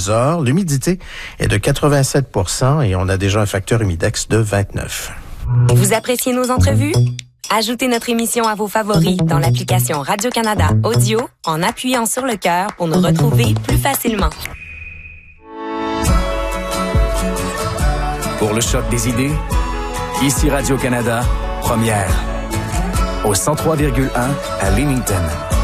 heures. L'humidité est de 87% et on a déjà un facteur humidex de 29. Vous appréciez nos entrevues? Ajoutez notre émission à vos favoris dans l'application Radio-Canada Audio en appuyant sur le cœur pour nous retrouver plus facilement. Pour le choc des idées, ici Radio-Canada, première. Au 103,1 à Leamington.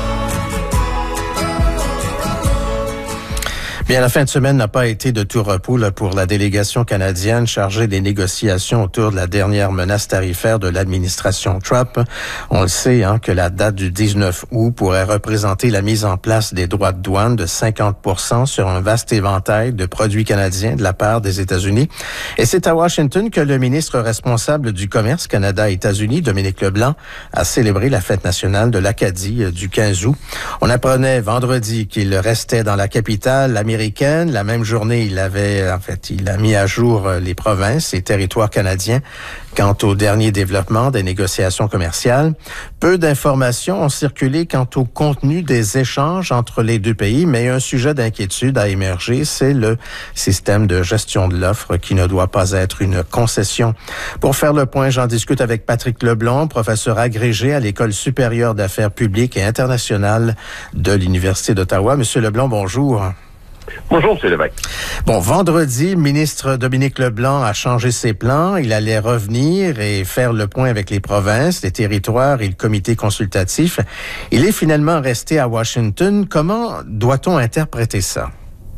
Bien, la fin de semaine n'a pas été de tout repos pour la délégation canadienne chargée des négociations autour de la dernière menace tarifaire de l'administration Trump. On le sait que la date du 19 août pourrait représenter la mise en place des droits de douane de 50% sur un vaste éventail de produits canadiens de la part des États-Unis. Et c'est à Washington que le ministre responsable du commerce Canada-États-Unis, Dominique Leblanc, a célébré la fête nationale de l'Acadie du 15 août. On apprenait vendredi qu'il restait dans la capitale américaine. La même journée, il a mis à jour les provinces et territoires canadiens quant au dernier développement des négociations commerciales. Peu d'informations ont circulé quant au contenu des échanges entre les deux pays, mais un sujet d'inquiétude a émergé, c'est le système de gestion de l'offre qui ne doit pas être une concession. Pour faire le point, j'en discute avec Patrick Leblanc, professeur agrégé à l'École supérieure d'affaires publiques et internationales de l'Université d'Ottawa. Monsieur Leblanc, bonjour. Bonjour, M. Lévesque. Bon, vendredi, le ministre Dominique Leblanc a changé ses plans. Il allait revenir et faire le point avec les provinces, les territoires et le comité consultatif. Il est finalement resté à Washington. Comment doit-on interpréter ça?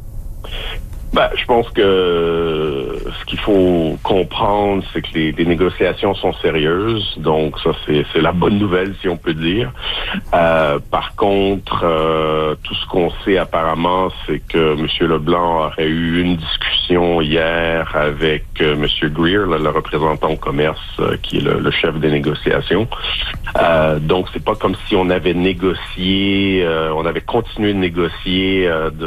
Je pense que ce qu'il faut comprendre, c'est que les négociations sont sérieuses. Donc, ça, c'est la bonne nouvelle, si on peut dire. Par contre, tout ce qu'on sait apparemment, c'est que M. Leblanc aurait eu une discussion hier avec M. Greer, le représentant au commerce, qui est le chef des négociations. Donc, c'est pas comme si on avait négocié, on avait continué de négocier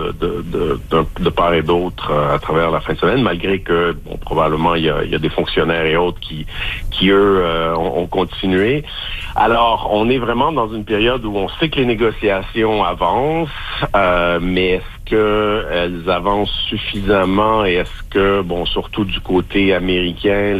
de part et d'autre à travers la fin de semaine, malgré que probablement il y a des fonctionnaires et autres qui eux ont continué. Alors, on est vraiment dans une période où on sait que les négociations avancent, mais est-ce qu'elles avancent suffisamment et est-ce que, surtout du côté américain,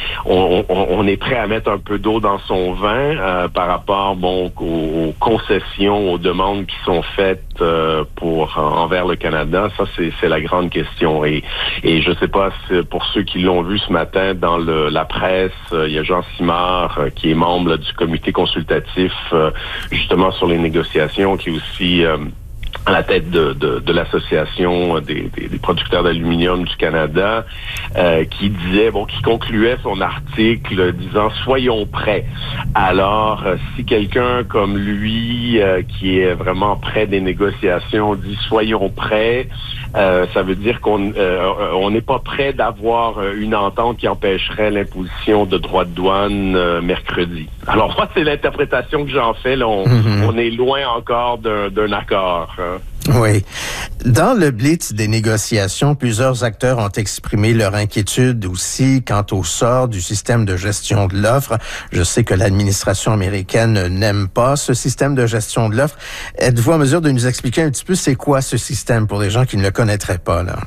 on est prêt à mettre un peu d'eau dans son vin par rapport aux concessions, aux demandes qui sont faites envers le Canada. Ça, c'est la grande question. Et je sais pas, pour ceux qui l'ont vu ce matin dans la presse, il y a Jean Simard qui est membre du comité consultatif justement sur les négociations, qui est aussi à la tête de l'association des producteurs d'aluminium du Canada, qui concluait son article disant « Soyons prêts ». Alors, si quelqu'un comme lui, qui est vraiment près des négociations, dit « Soyons prêts », ça veut dire qu'on n'est pas prêt d'avoir une entente qui empêcherait l'imposition de droits de douane mercredi. Alors, moi, c'est l'interprétation que j'en fais. Là, on est loin encore d'un accord. Oui. Dans le blitz des négociations, plusieurs acteurs ont exprimé leur inquiétude aussi quant au sort du système de gestion de l'offre. Je sais que l'administration américaine n'aime pas ce système de gestion de l'offre. Êtes-vous en mesure de nous expliquer un petit peu c'est quoi ce système pour les gens qui ne le connaîtraient pas, là?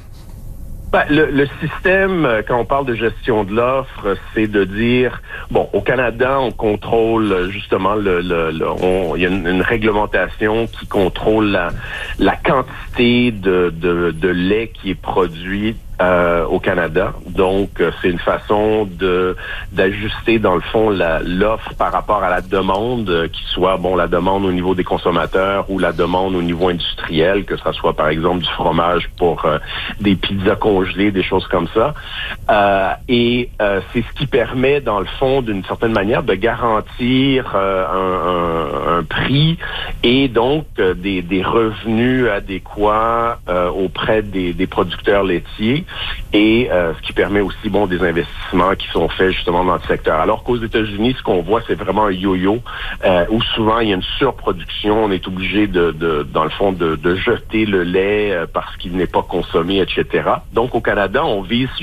Le système, quand on parle de gestion de l'offre, c'est de dire, au Canada, on contrôle justement il y a une réglementation qui contrôle la quantité de lait qui est produit au Canada. Donc, c'est une façon d'ajuster, dans le fond, l'offre par rapport à la demande, qui soit, la demande au niveau des consommateurs ou la demande au niveau industriel, que ça soit, par exemple, du fromage pour des pizzas congelées, des choses comme ça. Et c'est ce qui permet, dans le fond, d'une certaine manière, de garantir un prix et donc des revenus adéquats auprès des producteurs laitiers. Et ce qui permet aussi des investissements qui sont faits justement dans le secteur. Alors qu'aux États-Unis, ce qu'on voit, c'est vraiment un yo-yo où souvent il y a une surproduction. On est obligé dans le fond, de jeter le lait parce qu'il n'est pas consommé, etc. Donc au Canada, on vise justement cette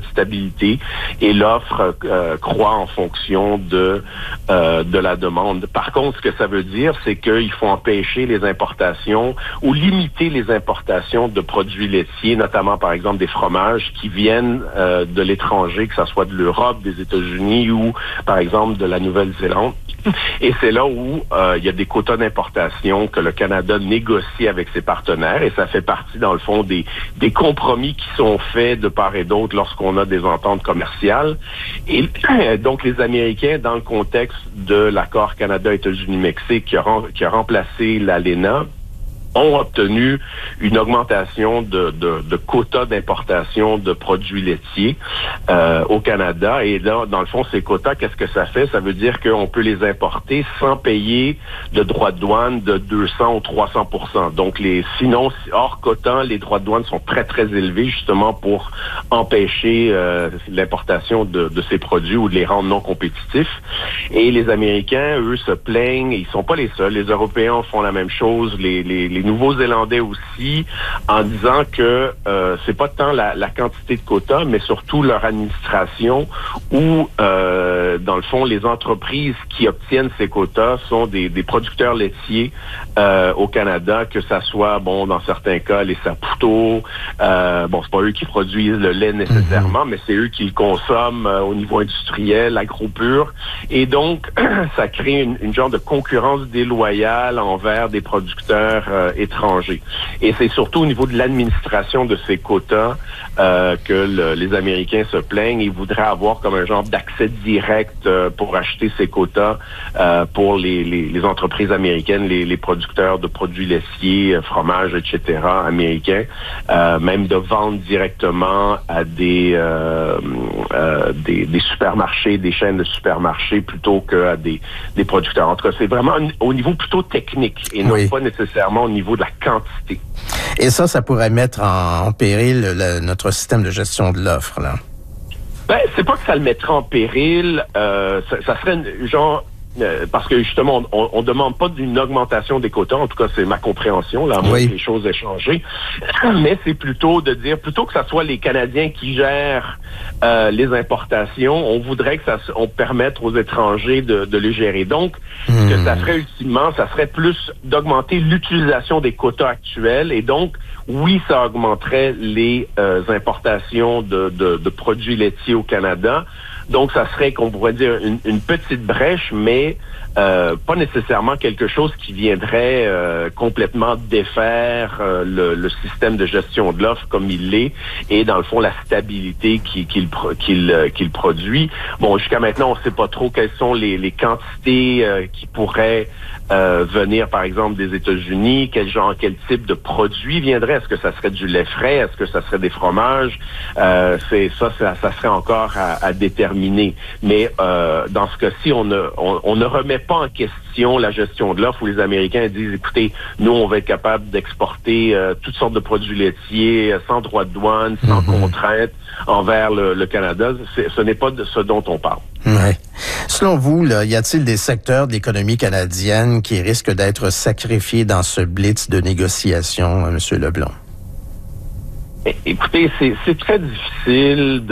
de stabilité et l'offre croît en fonction de la demande. Par contre, ce que ça veut dire, c'est qu'il faut empêcher les importations ou limiter les importations de produits laitiers, notamment par exemple des fromages qui viennent de l'étranger, que ce soit de l'Europe, des États-Unis ou par exemple de la Nouvelle-Zélande. Et c'est là où il y a des quotas d'importation que le Canada négocie avec ses partenaires et ça fait partie, dans le fond, des compromis qui sont faits de part et d'autre lorsqu'on a des ententes commerciales. Et donc, les Américains, dans le contexte de l'accord Canada-États-Unis-Mexique qui a remplacé l'ALENA, ont obtenu une augmentation de quotas d'importation de produits laitiers au Canada. Et là, dans le fond, ces quotas, qu'est-ce que ça fait? Ça veut dire qu'on peut les importer sans payer de droits de douane de 200 ou 300%. Donc, sinon, hors quota, les droits de douane sont très, très élevés, justement, pour empêcher l'importation de ces produits ou de les rendre non compétitifs. Et les Américains, eux, se plaignent. Ils sont pas les seuls. Les Européens font la même chose. Les Nouveaux-Zélandais aussi, en disant que c'est pas tant la quantité de quotas, mais surtout leur administration où, dans le fond, les entreprises qui obtiennent ces quotas sont des producteurs laitiers au Canada, que ça soit, bon, dans certains cas, les Saputo, c'est pas eux qui produisent le lait nécessairement, mais c'est eux qui le consomment au niveau industriel, agro-pur. Et donc, ça crée une genre de concurrence déloyale envers des producteurs étrangers. Et c'est surtout au niveau de l'administration de ces quotas que les Américains se plaignent. Ils voudraient avoir comme un genre d'accès direct pour acheter ces quotas pour les entreprises américaines, les producteurs de produits laitiers, fromages, etc., américains, même de vendre directement à des supermarchés, des chaînes de supermarchés plutôt qu'à des producteurs. En tout cas, c'est vraiment au niveau plutôt technique et non pas nécessairement au niveau de la quantité. Et ça pourrait mettre en péril notre système de gestion de l'offre, là. Ben, c'est pas que ça le mettrait en péril. Ça serait genre... parce que justement, on demande pas d'une augmentation des quotas, en tout cas c'est ma compréhension, là, à moins que les choses aient changé, mais c'est plutôt de dire, plutôt que ça soit les Canadiens qui gèrent les importations, on voudrait que on permette aux étrangers de les gérer. Donc, ce que ça ferait ultimement, ça serait plus d'augmenter l'utilisation des quotas actuels, et donc, oui, ça augmenterait les importations de produits laitiers au Canada. Donc, ça serait, qu'on pourrait dire, une petite brèche, mais pas nécessairement quelque chose qui viendrait complètement défaire le système de gestion de l'offre comme il l'est, et dans le fond, la stabilité qu'il produit. Bon, jusqu'à maintenant, on ne sait pas trop quelles sont les quantités qui pourraient venir, par exemple, des États-Unis, quel type de produit viendrait. Est-ce que ça serait du lait frais? Est-ce que ça serait des fromages? Ça serait encore à déterminer. Mais dans ce cas-ci, on ne remet pas en question la gestion de l'offre, où les Américains disent, écoutez, nous, on va être capable d'exporter toutes sortes de produits laitiers sans droit de douane, sans contrainte envers le Canada. Ce n'est pas de ce dont on parle. Ouais. Selon vous, là, y a-t-il des secteurs de l'économie canadienne qui risquent d'être sacrifiés dans ce blitz de négociation, M. Leblanc? Écoutez, c'est très difficile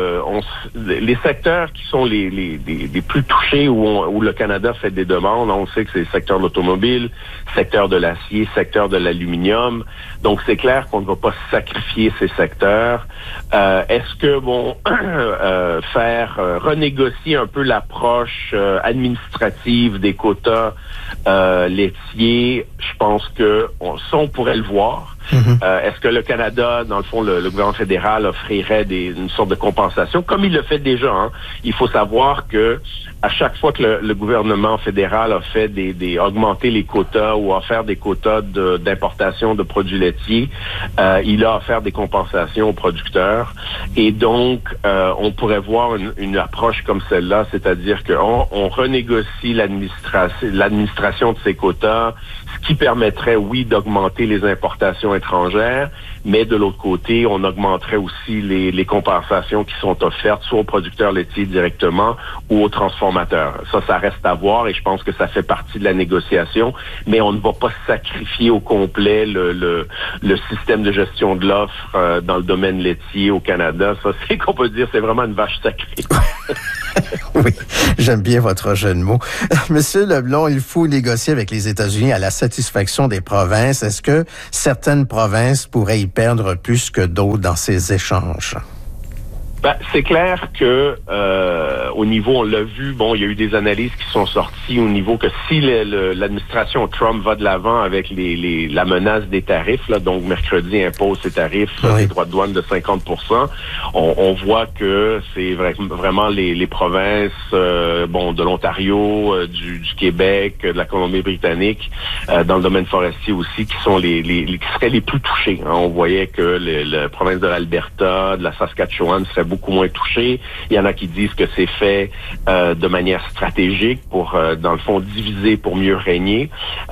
les secteurs qui sont les plus touchés où le Canada fait des demandes, on sait que c'est le secteur de l'automobile, secteur de l'acier, secteur de l'aluminium. Donc c'est clair qu'on ne va pas sacrifier ces secteurs. Est-ce que faire renégocier un peu l'approche administrative des quotas laitiers, je pense que ça on pourrait le voir. Est-ce que le Canada, dans le fond, le gouvernement fédéral offrirait une sorte de compensation, comme il le fait déjà, hein? Il faut savoir que à chaque fois que le gouvernement fédéral a fait augmenter les quotas ou offert des quotas d'importation de produits laitiers, il a offert des compensations aux producteurs. Et donc, on pourrait voir une approche comme celle-là, c'est-à-dire qu'on renégocie l'administration de ces quotas, ce qui permettrait, oui, d'augmenter les importations compensations étrangères, mais de l'autre côté, on augmenterait aussi les compensations qui sont offertes soit aux producteurs laitiers directement ou aux transformateurs. Ça reste à voir et je pense que ça fait partie de la négociation, mais on ne va pas sacrifier au complet le système de gestion de l'offre dans le domaine laitier au Canada. Ça, c'est qu'on peut dire, c'est vraiment une vache sacrée. Oui, j'aime bien votre jeu de mots. Monsieur Leblond, il faut négocier avec les États-Unis à la satisfaction des provinces. Est-ce que certaines provinces pourraient y perdre plus que d'autres dans ces échanges? Ben, c'est clair que au niveau, on l'a vu, bon, il y a eu des analyses qui sont sorties au niveau que si l'administration Trump va de l'avant avec la menace des tarifs, là, donc mercredi impose ses tarifs, des droits de douane de 50%, on voit que c'est vraiment les provinces de l'Ontario, du Québec, de la Colombie-Britannique, dans le domaine forestier aussi, qui sont qui seraient les plus touchés. Hein. On voyait que la province de l'Alberta, de la Saskatchewan seraient beaucoup moins touchés. Il y en a qui disent que c'est fait de manière stratégique pour, dans le fond, diviser pour mieux régner.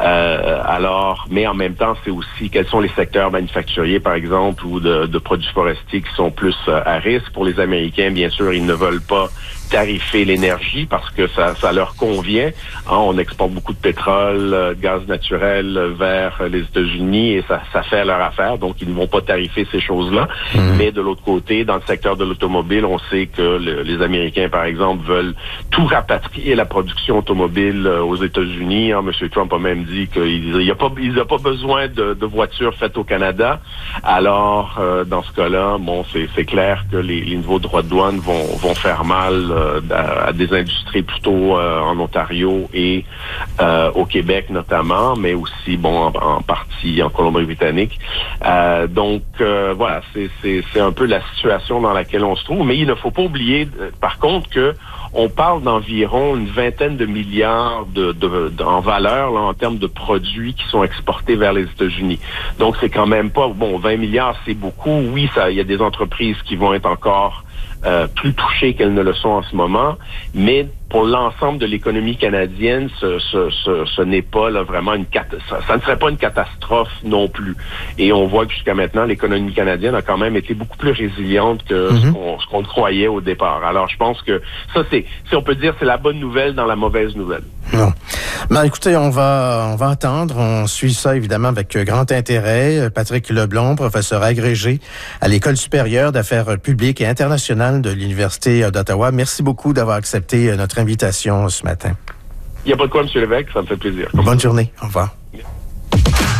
Mais en même temps, c'est aussi quels sont les secteurs manufacturiers, par exemple, ou de produits forestiers qui sont plus à risque. Pour les Américains, bien sûr, ils ne veulent pas tarifer l'énergie parce que ça leur convient. Hein, on exporte beaucoup de pétrole, de gaz naturel vers les États-Unis et ça fait leur affaire, donc ils ne vont pas tarifer ces choses-là. Mais de l'autre côté, dans le secteur de l'automobile, on sait que les Américains, par exemple, veulent tout rapatrier la production automobile aux États-Unis. Hein, M. Trump a même dit qu'il n'y a pas besoin de voitures faites au Canada. Alors, dans ce cas-là, bon, c'est clair que les niveaux de droits de douane vont faire mal à des industries plutôt en Ontario et au Québec notamment, mais aussi en partie en Colombie-Britannique. Donc voilà, c'est un peu la situation dans laquelle on se trouve. Mais il ne faut pas oublier, par contre, que on parle d'environ une vingtaine de milliards en valeur là, en termes de produits qui sont exportés vers les États-Unis. Donc c'est quand même pas 20 milliards, c'est beaucoup. Oui, il y a des entreprises qui vont être encore plus touchées qu'elles ne le sont en ce moment, mais pour l'ensemble de l'économie canadienne, ce n'est pas là, vraiment ça ne serait pas une catastrophe non plus. Et on voit que jusqu'à maintenant, l'économie canadienne a quand même été beaucoup plus résiliente que ce qu'on croyait au départ. Alors, je pense que ça, si on peut dire, c'est la bonne nouvelle dans la mauvaise nouvelle. Non. Ben, écoutez, on va attendre. On suit ça, évidemment, avec grand intérêt. Patrick Leblond, professeur agrégé à l'École supérieure d'affaires publiques et internationales de l'Université d'Ottawa. Merci beaucoup d'avoir accepté notre invitation ce matin. Il n'y a pas de quoi, M. Lévesque. Ça me fait plaisir. Bonne journée. Au revoir. Merci.